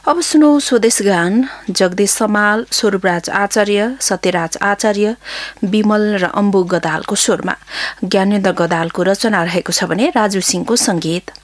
अब सुनौ स्वदेश गान। जगदीश समाल, स्वरूपराज आचार्य, सत्यराज आचार्य, विमल र अम्बु गदालको स्वरमा ज्ञानेन्द्र गदालको रचना रहेको छ भने राजु सिंहको संगीत।